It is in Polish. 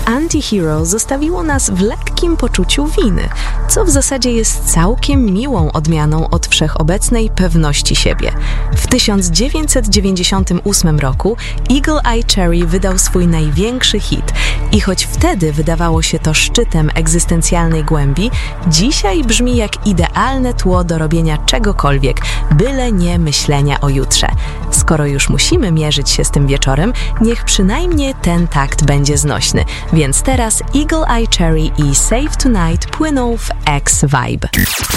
Anti-Hero zostawiło nas w lekkim poczuciu winy, co w zasadzie jest całkiem miłą odmianą od wszechobecnej pewności siebie. W 1998 roku Eagle Eye Cherry wydał swój największy hit i choć wtedy wydawało się to szczytem egzystencjalnej głębi, dzisiaj brzmi jak idealne tło do robienia czegokolwiek, byle nie myślenia o jutrze. Skoro już musimy mierzyć się z tym wieczorem, niech przynajmniej ten takt będzie znośny. Więc teraz Eagle Eye Cherry i Save Tonight płyną w X Vibe.